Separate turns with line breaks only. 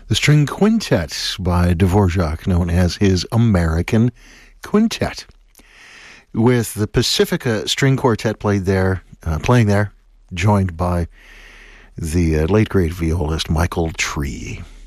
The string quintet by Dvorak, known as his American Quintet, with the Pacifica String Quartet playing there, joined by the late great violist Michael Tree.